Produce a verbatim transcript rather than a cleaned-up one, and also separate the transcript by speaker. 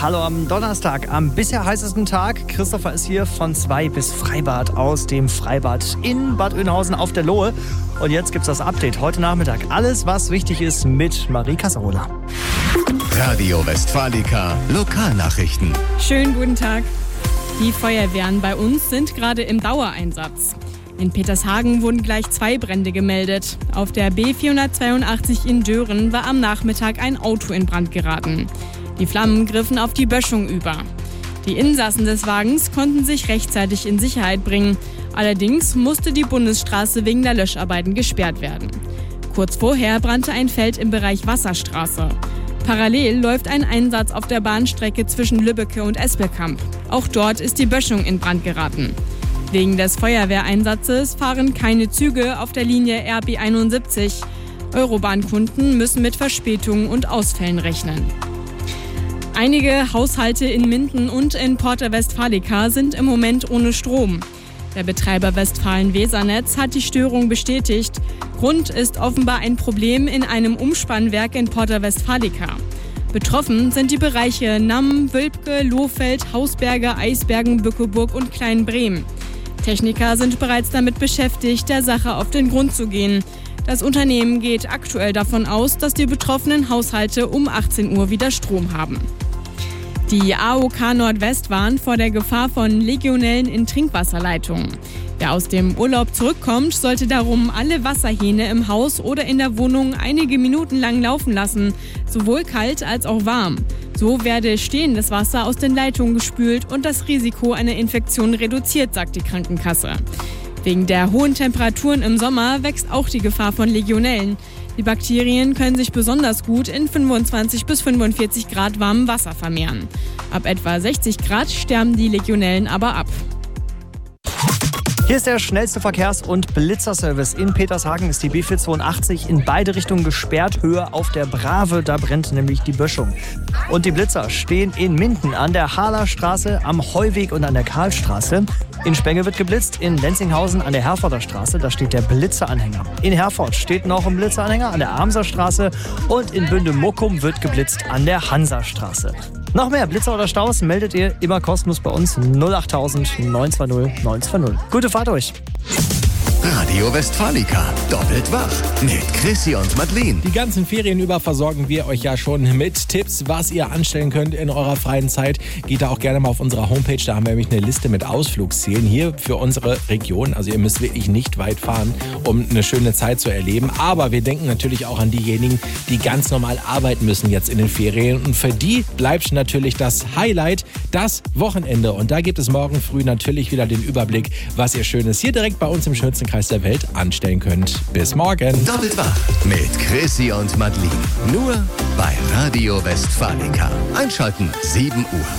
Speaker 1: Hallo am Donnerstag, am bisher heißesten Tag. Christopher ist hier von zwei bis Freibad aus dem Freibad in Bad Oeynhausen auf der Lohe. Und jetzt gibt's das Update heute Nachmittag. Alles, was wichtig ist mit Marie Casarola.
Speaker 2: Radio Westfalica Lokalnachrichten.
Speaker 3: Schönen guten Tag. Die Feuerwehren bei uns sind gerade im Dauereinsatz. In Petershagen wurden gleich zwei Brände gemeldet. Auf der B vierhundertzweiundachtzig in Dören war am Nachmittag ein Auto in Brand geraten. Die Flammen griffen auf die Böschung über. Die Insassen des Wagens konnten sich rechtzeitig in Sicherheit bringen. Allerdings musste die Bundesstraße wegen der Löscharbeiten gesperrt werden. Kurz vorher brannte ein Feld im Bereich Wasserstraße. Parallel läuft ein Einsatz auf der Bahnstrecke zwischen Lübbecke und Espelkamp. Auch dort ist die Böschung in Brand geraten. Wegen des Feuerwehreinsatzes fahren keine Züge auf der Linie R B einundsiebzig. Eurobahn-Kunden müssen mit Verspätungen und Ausfällen rechnen. Einige Haushalte in Minden und in Porta Westfalica sind im Moment ohne Strom. Der Betreiber Westfalen-Wesernetz hat die Störung bestätigt. Grund ist offenbar ein Problem in einem Umspannwerk in Porta Westfalica. Betroffen sind die Bereiche Namm, Wülpke, Lohfeld, Hausberge, Eisbergen, Bückeburg und Kleinbremen. Techniker sind bereits damit beschäftigt, der Sache auf den Grund zu gehen. Das Unternehmen geht aktuell davon aus, dass die betroffenen Haushalte um achtzehn Uhr wieder Strom haben. Die A O K Nordwest warnt vor der Gefahr von Legionellen in Trinkwasserleitungen. Wer aus dem Urlaub zurückkommt, sollte darum alle Wasserhähne im Haus oder in der Wohnung einige Minuten lang laufen lassen, sowohl kalt als auch warm. So werde stehendes Wasser aus den Leitungen gespült und das Risiko einer Infektion reduziert, sagt die Krankenkasse. Wegen der hohen Temperaturen im Sommer wächst auch die Gefahr von Legionellen. Die Bakterien können sich besonders gut in fünfundzwanzig bis fünfundvierzig Grad warmem Wasser vermehren. Ab etwa sechzig Grad sterben die Legionellen aber ab.
Speaker 1: Hier ist der schnellste Verkehrs- und Blitzerservice. In Petershagen ist die B vierhundertzweiundachtzig in beide Richtungen gesperrt. Höhe auf der Brave, da brennt nämlich die Böschung. Und die Blitzer stehen in Minden an der Haaler Straße, am Heuweg und an der Karlstraße. In Spenge wird geblitzt, in Lenzinghausen an der Herforder Straße, da steht der Blitzeranhänger. In Herford steht noch ein Blitzeranhänger an der Amser Straße und in Bünde-Muckum wird geblitzt an der Hansastraße. Noch mehr Blitzer oder Staus meldet ihr immer kostenlos bei uns null achttausend neun zwei null neun zwei null. Gute Fahrt euch!
Speaker 2: Radio Westfalica doppelt wach mit Chrissy und Madeleine.
Speaker 4: Die ganzen Ferien über versorgen wir euch ja schon mit Tipps, was ihr anstellen könnt in eurer freien Zeit. Geht da auch gerne mal auf unsere Homepage, da haben wir nämlich eine Liste mit Ausflugszielen hier für unsere Region. Also ihr müsst wirklich nicht weit fahren, um eine schöne Zeit zu erleben. Aber wir denken natürlich auch an diejenigen, die ganz normal arbeiten müssen jetzt in den Ferien. Und für die bleibt natürlich das Highlight, das Wochenende. Und da gibt es morgen früh natürlich wieder den Überblick, was ihr Schönes hier direkt bei uns im schönsten Kreis der Welt anstellen könnt. Bis morgen.
Speaker 2: Doppelt wach mit Chrissy und Madeleine. Nur bei Radio Westfalica. Einschalten sieben Uhr.